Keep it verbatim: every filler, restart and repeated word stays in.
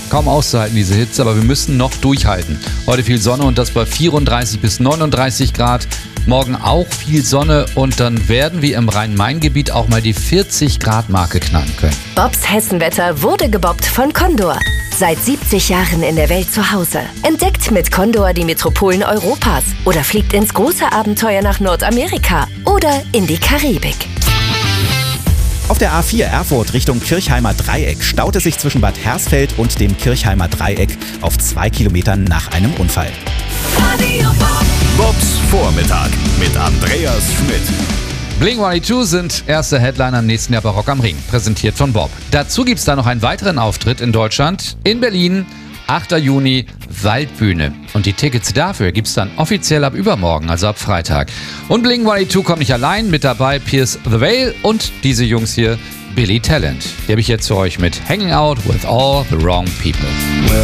Kaum auszuhalten, diese Hitze, aber wir müssen noch durchhalten. Heute viel Sonne und das bei vierunddreißig bis neununddreißig Grad. Morgen auch viel Sonne und dann werden wir im Rhein-Main-Gebiet auch mal die vierzig Grad Marke knacken können. Bobs Hessenwetter wurde gebobbt von Condor. Seit siebzig Jahren in der Welt zu Hause. Entdeckt mit Condor die Metropolen Europas oder fliegt ins große Abenteuer nach Nordamerika oder in die Karibik. Auf der A vier Erfurt Richtung Kirchheimer Dreieck staut es sich zwischen Bad Hersfeld und dem Kirchheimer Dreieck auf zwei Kilometern nach einem Unfall. Bobs Vormittag mit Andreas Schmidt. Blink einundzwanzig sind erste Headliner im nächsten Jahr bei Rock am Ring, präsentiert von Bob. Dazu gibt es da noch einen weiteren Auftritt in Deutschland, in Berlin, achter Juni, Waldbühne. Und die Tickets dafür gibt es dann offiziell ab übermorgen, also ab Freitag. Und Blink einundzwanzig kommt nicht allein, mit dabei Pierce the Veil und diese Jungs hier, Billy Talent. Die habe ich jetzt für euch mit Hanging Out with All the Wrong People.